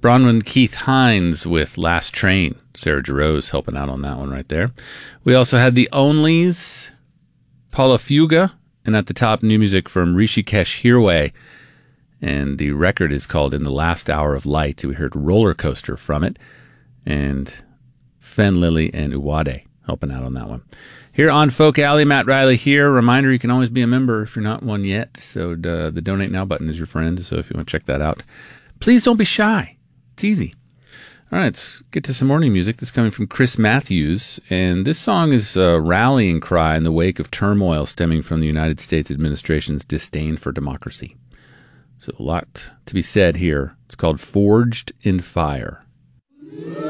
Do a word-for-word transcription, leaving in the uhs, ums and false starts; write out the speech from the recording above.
Bronwyn Keith Hines with Last Train. Sarah Jarosz helping out on that one right there. We also had the Onlys, Paula Fuga, and at the top, new music from Rishikesh Hirway. And the record is called In the Last Hour of Light. We heard Roller Coaster from it. And Fen Lily and Uwade helping out on that one. Here on Folk Alley, Matt Riley here. Reminder, you can always be a member if you're not one yet. So uh, the Donate Now button is your friend. So if you want to check that out, please don't be shy. It's easy. All right, let's get to some morning music. This is coming from Chris Matthews. And this song is a rallying cry in the wake of turmoil stemming from the United States administration's disdain for democracy. So a lot to be said here. It's called Forged in Fire.